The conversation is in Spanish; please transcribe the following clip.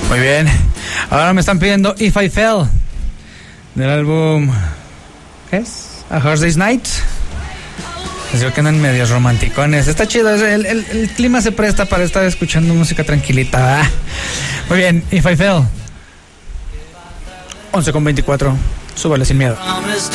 Muy bien. Ahora me están pidiendo If I Fell, del álbum, ¿qué es? A Hard Day's Night. Les digo que andan medios romanticones. Está chido, el clima se presta para estar escuchando música tranquilita, ¿verdad? Muy bien, If I Fell. 11:24. Súbale sin miedo.